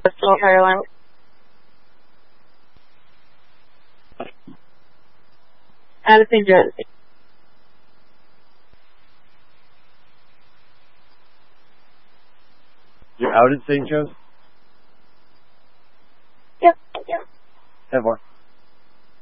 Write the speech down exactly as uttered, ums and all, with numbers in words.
North Carolina. Out of Saint Joe's. You're out at Saint Joe's? Yep, yep. Have one.